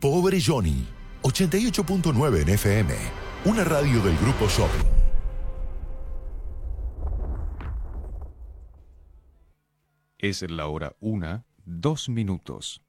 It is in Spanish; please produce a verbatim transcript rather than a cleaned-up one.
Pobre Johnny, ochenta y ocho punto nueve en F M, una radio del Grupo Shopping. Es la hora una, dos minutos.